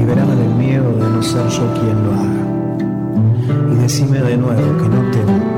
liberame del miedo de no ser yo quien lo haga. Y decime de nuevo que no temo